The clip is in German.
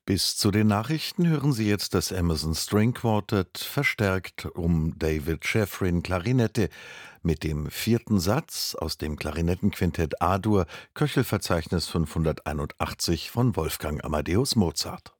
Bis zu den Nachrichten hören Sie jetzt das Emerson String Quartet, verstärkt um David Sheffrin Klarinette, mit dem vierten Satz aus dem Klarinettenquintett A-Dur, Köchelverzeichnis 581 von Wolfgang Amadeus Mozart.